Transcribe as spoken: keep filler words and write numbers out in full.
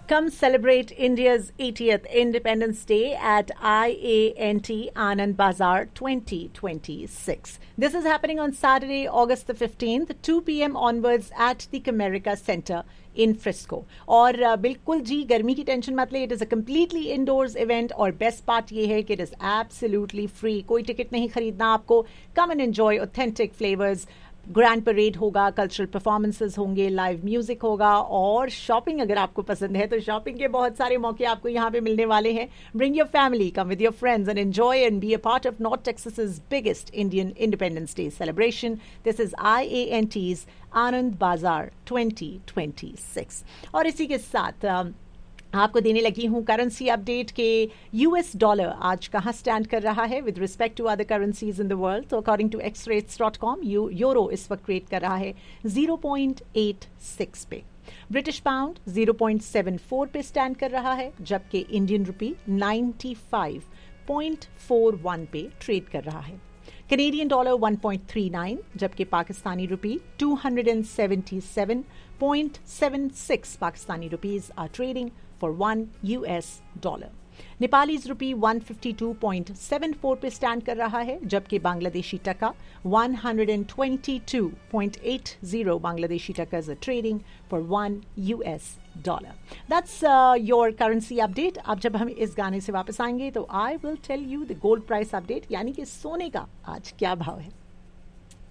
Come celebrate India's eightieth Independence Day at I A N T Anand Bazaar twenty twenty-six. This is happening on Saturday, August the fifteenth, two p.m. onwards at the Comerica Center in Frisco. और uh, बिल्कुल जी गर्मी की tension मत ले. It is a completely endorse event और best part ये है कि इट इज़ एब्सोल्युटली फ्री. कोई टिकट नहीं खरीदना आपको. Come and enjoy authentic flavours. Grand parade होगा, कल्चरल परफॉर्मेंसेस होंगे, लाइव म्यूजिक होगा और शॉपिंग अगर आपको पसंद है तो शॉपिंग के बहुत सारे मौके आपको यहाँ पे मिलने वाले हैं. Bring your family, come with your friends and enjoy and be a part of north टेक्सास's biggest Indian independence day celebration. This is I A N tease आनंद बाजार ट्वेंटी ट्वेंटी-सिक्स. और इसी के साथ um, आपको देने लगी हूं करेंसी अपडेट के यूएस डॉलर आज कहां स्टैंड कर रहा है with respect to other currencies in the world. तो according to x rates dot com euro इस वक्त रेट कर रहा है ज़ीरो पॉइंट एट सिक्स पे. British pound zero point seven four पे स्टैंड कर रहा है, जबकि Indian rupee ninety five point four one पे ट्रेड कर रहा है. Canadian dollar one point three nine, जबकि पाकिस्तानी रुपी two seventy-seven point seven six Pakistani rupees are trading for one U S dollar. Nepalese rupee one fifty-two point seven four पे stand कर रहा है, जबकि बांग्लादेशी टका one twenty-two point eight zero Bangladeshi टकास are trading for one U S dollar. That's uh, your currency update. अब जब हम इस गाने से वापस आएंगे तो I will tell you the gold price update, यानी कि सोने का आज क्या भाव है.